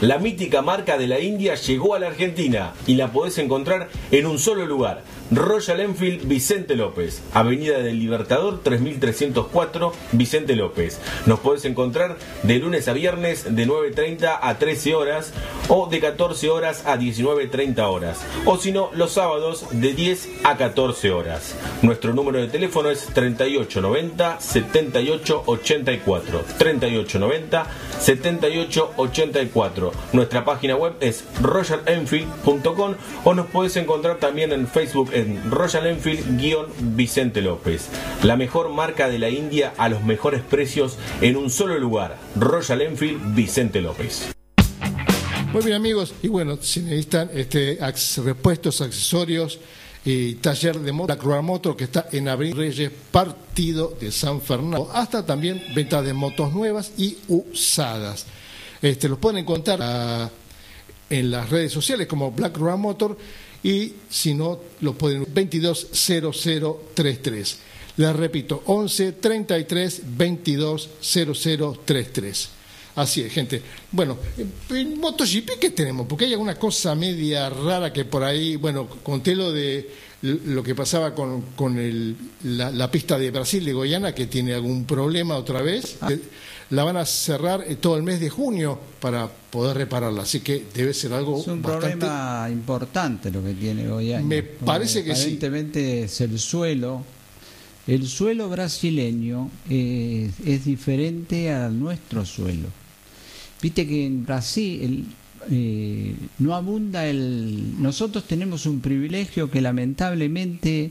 La mítica marca de la India llegó a la Argentina y la podés encontrar en un solo lugar. Royal Enfield Vicente López, Avenida del Libertador 3304, Vicente López. Nos podés encontrar de lunes a viernes de 9:30 a 13 horas o de 14 horas a 19:30 horas. O si no, los sábados de 10 a 14 horas. Nuestro número de teléfono es 3890 7884. 3890 7884. Nuestra página web es royalenfield.com o nos podés encontrar también en Facebook en Royal Enfield-Vicente López. La mejor marca de la India a los mejores precios en un solo lugar. Royal Enfield Vicente López. Muy bien, amigos, y bueno, si necesitan repuestos, accesorios y taller de moto, Black Road Motor, que está en Avenida Reyes, partido de San Fernando, hasta también venta de motos nuevas y usadas. Los pueden encontrar en las redes sociales como Black Road Motor, y si no, lo pueden 220033. Les repito, 11 33 22 0033. Así es, gente. Bueno, en MotoGP, ¿qué tenemos? Porque hay alguna cosa media rara que por ahí, bueno, conté lo que pasaba con la pista de Brasil de Goiânia, que tiene algún problema otra vez. La van a cerrar todo el mes de junio para poder repararla, así que debe ser algo es un bastante... problema importante lo que tiene Goiânia. Me parece que sí. Evidentemente es el suelo. El suelo brasileño es diferente a nuestro suelo. Viste que en Brasil no abunda nosotros tenemos un privilegio que lamentablemente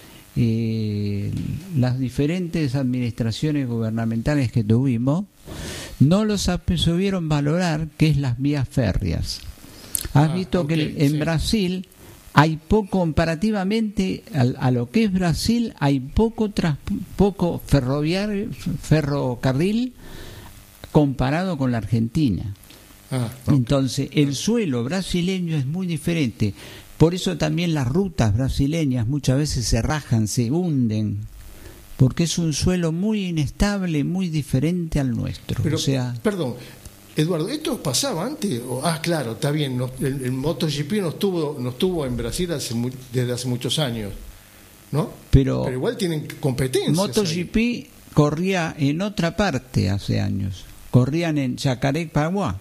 las diferentes administraciones gubernamentales que tuvimos no los supieron valorar, que es las vías férreas. Has visto que en Brasil hay poco, comparativamente a lo que es Brasil, hay poco ferrocarril comparado con la Argentina. Entonces, el suelo brasileño es muy diferente. Por eso también las rutas brasileñas muchas veces se rajan, se hunden, porque es un suelo muy inestable, muy diferente al nuestro. Pero, perdón, Eduardo, ¿esto pasaba antes? Claro, está bien, el MotoGP no estuvo en Brasil desde hace muchos años, ¿no? Pero igual tienen competencias. MotoGP ahí corría en otra parte hace años. Corrían en Jacarepaguá.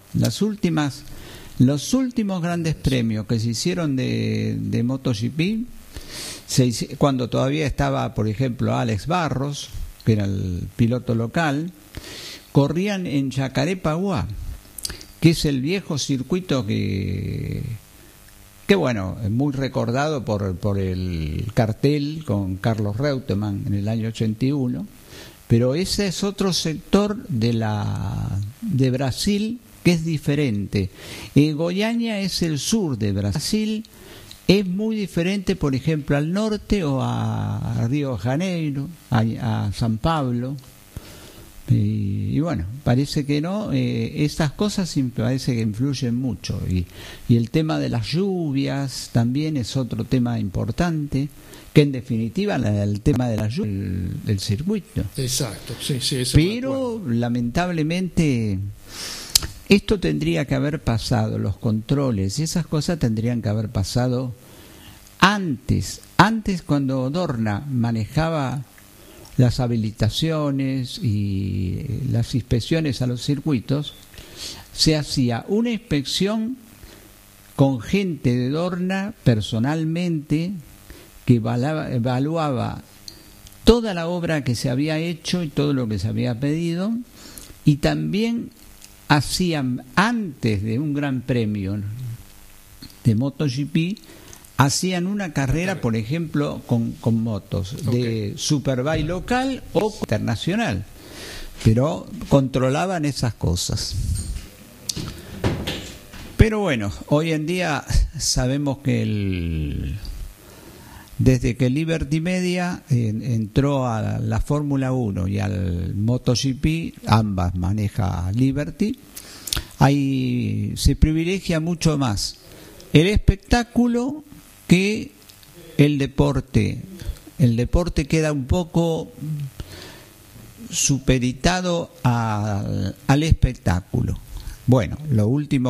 Los últimos grandes premios que se hicieron de MotoGP, cuando todavía estaba, por ejemplo, Alex Barros, que era el piloto local, corrían en Jacarepaguá, que es el viejo circuito que bueno, es muy recordado por el cartel con Carlos Reutemann en el año 81. Pero ese es otro sector de Brasil que es diferente. Goiânia es el sur de Brasil, es muy diferente, por ejemplo, al norte o a Río de Janeiro, a San Pablo. Y bueno, parece que no, estas cosas parece que influyen mucho. Y el tema de las lluvias también es otro tema importante, que en definitiva el tema de la lluvia del circuito. Exacto, sí, eso. Pero lamentablemente esto tendría que haber pasado, los controles y esas cosas tendrían que haber pasado antes cuando Dorna manejaba las habilitaciones y las inspecciones a los circuitos, se hacía una inspección con gente de Dorna personalmente, que evaluaba toda la obra que se había hecho y todo lo que se había pedido, y también hacían, antes de un gran premio de MotoGP, hacían una carrera, por ejemplo, con motos de Superbike local o internacional, pero controlaban esas cosas. Pero bueno, hoy en día sabemos que desde que Liberty Media entró a la Fórmula 1 y al MotoGP, ambas maneja Liberty, se privilegia mucho más el espectáculo que el deporte. El deporte queda un poco supeditado al espectáculo. Bueno, lo último